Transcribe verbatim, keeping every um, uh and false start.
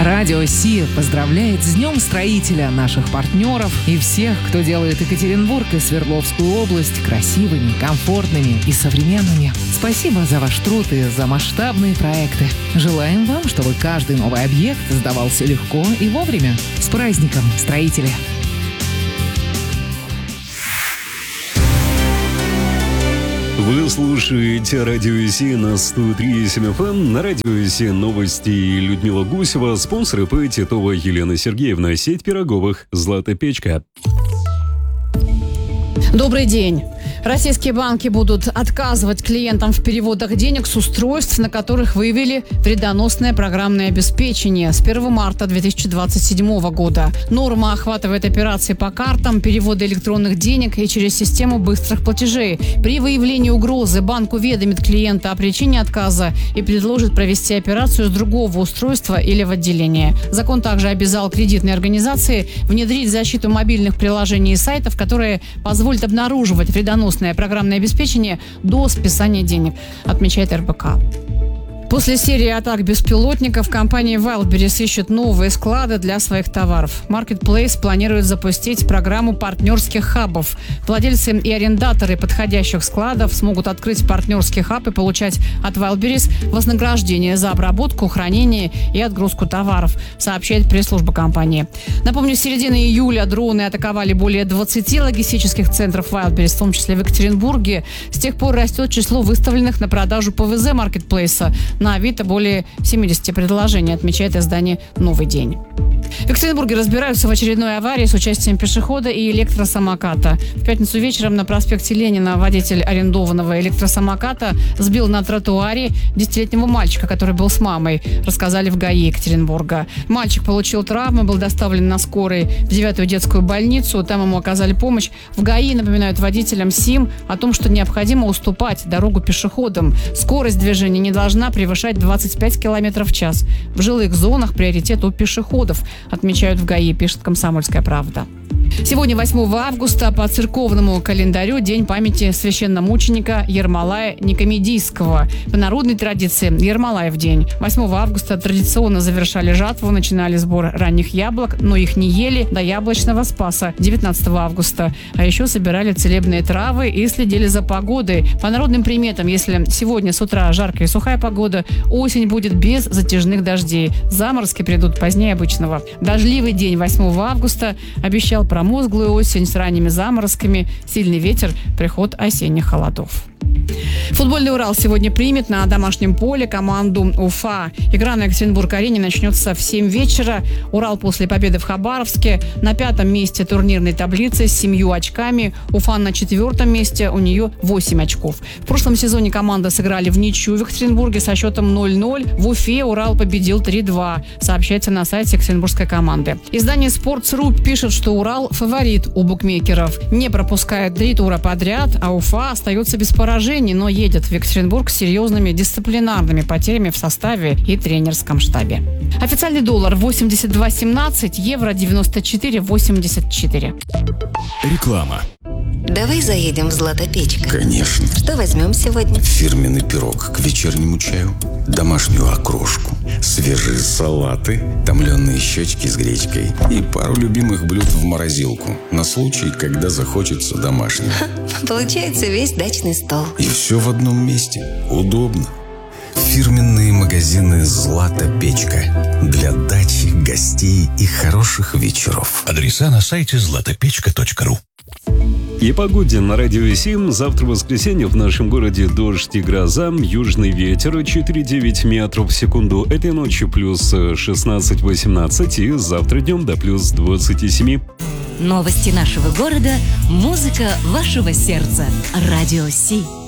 Радио Си поздравляет с Днем строителя наших партнеров и всех, кто делает Екатеринбург и Свердловскую область красивыми, комфортными и современными. Спасибо за ваш труд и за масштабные проекты. Желаем вам, чтобы каждый новый объект сдавался легко и вовремя. С праздником, строители! Вы слушаете Радио Си на сто три и семь эф эм. На Радио Си новости Людмила Гусева, спонсоры П. Титова Елена Сергеевна, сеть пироговых «Злата Печка». Добрый день. Российские банки будут отказывать клиентам в переводах денег с устройств, на которых выявили вредоносное программное обеспечение с первого марта две тысячи двадцать седьмого года. Норма охватывает операции по картам, переводы электронных денег и через систему быстрых платежей. При выявлении угрозы банк уведомит клиента о причине отказа и предложит провести операцию с другого устройства или в отделении. Закон также обязал кредитные организации внедрить защиту мобильных приложений и сайтов, которые позволят обнаруживать вредоносные программное обеспечение до списания денег, отмечает эр бэ ка. После серии атак беспилотников компания Wildberries ищет новые склады для своих товаров. Marketplace планирует запустить программу партнерских хабов. Владельцы и арендаторы подходящих складов смогут открыть партнерский хаб и получать от Wildberries вознаграждение за обработку, хранение и отгрузку товаров, сообщает пресс-служба компании. Напомню, с середины июля дроны атаковали более двадцати логистических центров Wildberries, в том числе в Екатеринбурге. С тех пор растет число выставленных на продажу пэ вэ зэ Marketplace. На Авито более семидесяти предложений, отмечает издание «Новый день». В Екатеринбурге разбираются в очередной аварии с участием пешехода и электросамоката. В пятницу вечером на проспекте Ленина водитель арендованного электросамоката сбил на тротуаре десятилетнего мальчика, который был с мамой, рассказали в ГАИ Екатеринбурга. Мальчик получил травмы, был доставлен на скорой в девятую детскую больницу. Там ему оказали помощь. В ГАИ напоминают водителям СИМ о том, что необходимо уступать дорогу пешеходам. Скорость движения не должна превышать двадцать пять километров в час. В жилых зонах приоритет у пешеходов, отмечают в ГАИ, пишет «Комсомольская правда». Сегодня, восьмого августа, по церковному календарю День памяти священномученика Ермолая Никомедийского. По народной традиции Ермолаев день. восьмого августа традиционно завершали жатву, начинали сбор ранних яблок, но их не ели до яблочного спаса девятнадцатого августа. А еще собирали целебные травы и следили за погодой. По народным приметам, если сегодня с утра жаркая и сухая погода, осень будет без затяжных дождей. Заморозки придут позднее обычного. Дождливый день восьмого августа обещал промозглую осень с ранними заморозками, сильный ветер, приход осенних холодов. Футбольный Урал сегодня примет на домашнем поле команду Уфа. Игра на Екатеринбург-арене начнется в семь вечера. Урал после победы в Хабаровске на пятом месте турнирной таблицы с семью очками. Уфа на четвертом месте, у нее восемь очков. В прошлом сезоне команды сыграли в ничью в Екатеринбурге со счетом ноль ноль. В Уфе Урал победил три-два, сообщается на сайте екатеринбургской команды. Издание Sports.ru пишет, что Урал фаворит у букмекеров. Не пропускает три тура подряд, а Уфа остается без поражений, но едет в Екатеринбург с серьезными дисциплинарными потерями в составе и тренерском штабе. Официальный доллар восемьдесят два семнадцать, евро девяносто четыре восемьдесят четыре. Реклама. Давай заедем в «Злата Печка». Конечно. Что возьмем сегодня? Фирменный пирог к вечернему чаю, домашнюю окрошку, свежие салаты, томленые щечки с гречкой и пару любимых блюд в морозилку на случай, когда захочется домашнего. Получается весь дачный стол. И все в одном месте. Удобно. Фирменные магазины «Злата Печка» для дачи, гостей и хороших вечеров. Адреса на сайте злата печка точка ру. И погоде на Радио семь. Завтра воскресенье в нашем городе дождь и гроза, южный ветер четыре-девять метров в секунду. Этой ночью плюс шестнадцать-восемнадцать и завтра днем до плюс двадцати семи. Новости нашего города, музыка вашего сердца. Радио Си.